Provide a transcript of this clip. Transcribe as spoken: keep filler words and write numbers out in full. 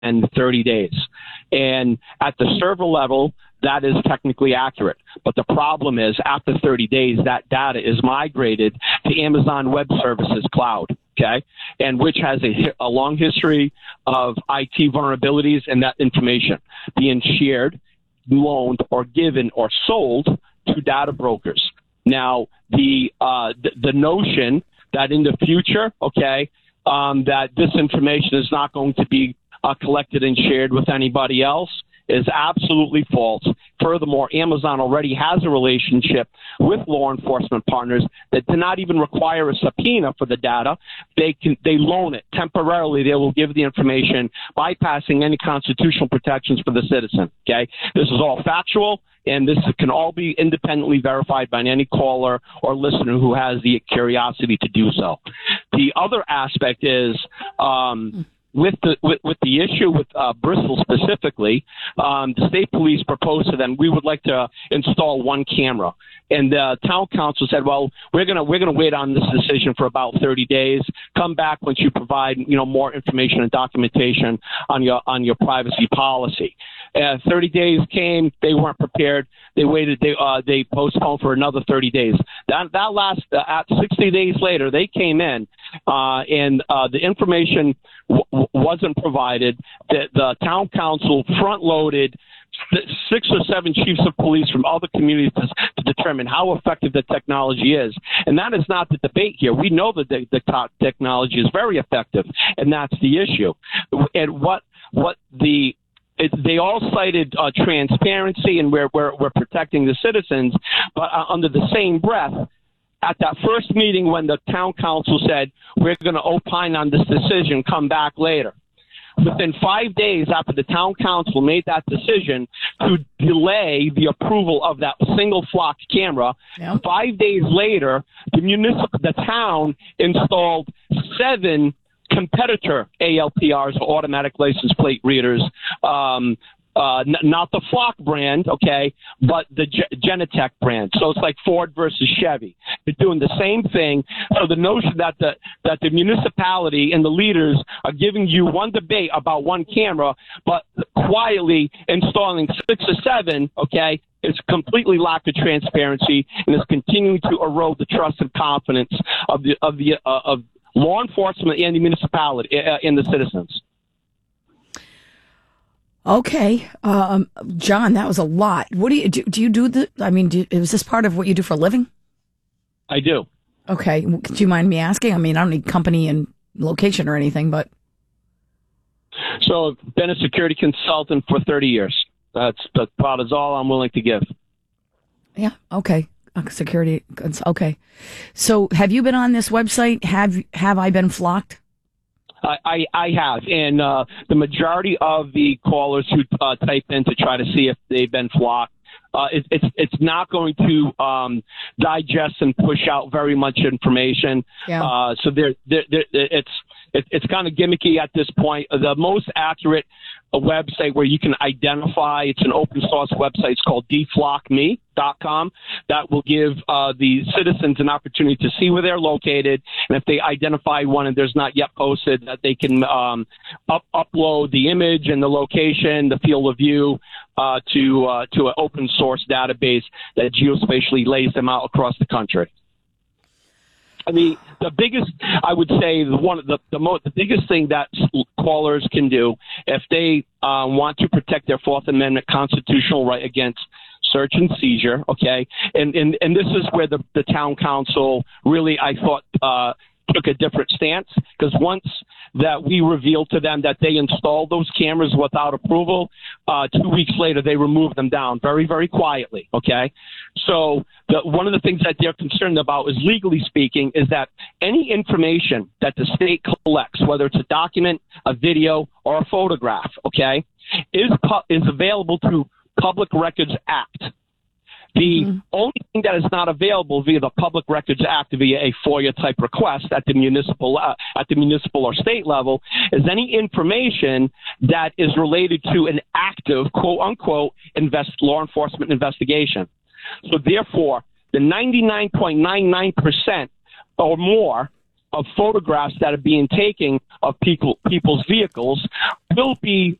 and thirty days. And at the server level, that is technically accurate. But the problem is, after thirty days, that data is migrated to Amazon Web Services Cloud, okay, and which has a, a long history of I T vulnerabilities and that information being shared, loaned, or given, or sold to data brokers. Now, the uh, the, the notion that in the future, okay, um, that this information is not going to be uh, collected and shared with anybody else is absolutely false. Furthermore, Amazon already has a relationship with law enforcement partners that do not even require a subpoena for the data. They can they loan it temporarily. They will give the information, bypassing any constitutional protections for the citizen. Okay, this is all factual, and this can all be independently verified by any caller or listener who has the curiosity to do so. The other aspect is. Um, With the with, with the issue with uh, Bristol specifically, um, the state police proposed to them, we would like to install one camera, and the town council said, well, we're gonna we're gonna wait on this decision for about thirty days. Come back once you provide you know more information and documentation on your on your privacy policy. Uh, thirty days came, they weren't prepared. They waited. They uh, they postponed for another thirty days. That that last uh, at sixty days later, they came in, uh, and uh, the information w- wasn't provided. The, the town council front loaded six or seven chiefs of police from other communities to, to determine how effective the technology is. And that is not the debate here. We know that the, the technology is very effective, and that's the issue. And what what the It, they all cited uh, transparency and we're, we're, we're protecting the citizens, but uh, under the same breath, at that first meeting when the town council said, we're going to opine on this decision, come back later. Within five days after the town council made that decision to delay the approval of that single flock camera, yeah. five days later, the municipal, the town installed seven competitor A L P Rs, or automatic license plate readers, um, uh, n- not the Flock brand, okay, but the G- Genetec brand. So it's like Ford versus Chevy. They're doing the same thing. So the notion that the that the municipality and the leaders are giving you one debate about one camera, but quietly installing six or seven, okay, is completely lack of transparency and is continuing to erode the trust and confidence of the of the uh, of law enforcement and the municipality uh, and the citizens. Okay, um, John, that was a lot. What do you do? Do you do the? I mean, do, is this part of what you do for a living? I do. Okay, do you mind me asking? I mean, I don't need company and location or anything, but so I've been a security consultant for thirty years. That's about as all I'm willing to give. Yeah. Okay. Security. Okay. So have you been on this website? Have Have I been flocked? I, I, I have. And uh, the majority of the callers who uh, type in to try to see if they've been flocked, uh, it, it's it's not going to um, digest and push out very much information. Yeah. Uh, so there, there, there, it's it, it's kind of gimmicky at this point. The most accurate a website where you can identify, it's an open source website, it's called d flock me dot com, that will give uh, the citizens an opportunity to see where they're located, and if they identify one and there's not yet posted, that they can um, up, upload the image and the location, the field of view, uh, to uh, to an open source database that geospatially lays them out across the country. I mean, the biggest, I would say, the one, the the, most, the biggest thing that callers can do if they uh, want to protect their Fourth Amendment constitutional right against search and seizure, okay, and and, and this is where the, the town council really, I thought, uh, took a different stance, because once that we revealed to them that they installed those cameras without approval, uh, two weeks later they removed them down very, very quietly, okay? So the, one of the things that they're concerned about is, legally speaking, is that any information that the state collects, whether it's a document, a video, or a photograph, okay, is pu- is available through Public Records Act. The mm-hmm. only thing that is not available via the Public Records Act via a FOIA type request at the municipal uh, at the municipal or state level is any information that is related to an active, quote unquote, invest law enforcement investigation. So therefore, the ninety-nine point nine nine percent or more of photographs that are being taken of people people's vehicles will be